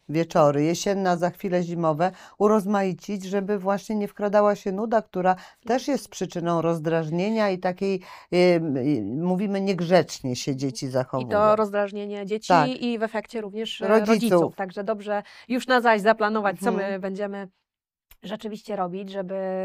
wieczory, jesienne, a za chwilę zimowe, urozmaicić, żeby właśnie nie wkradała się nuda, która też jest przyczyną rozdrażnienia i takiej, mówimy, niegrzecznie się dzieci I zachowują. to rozdrażnienie dzieci Tak. i w efekcie również Rodziców. rodziców. Także dobrze już na zaś zaplanować, co Mhm. my będziemy rzeczywiście robić, żeby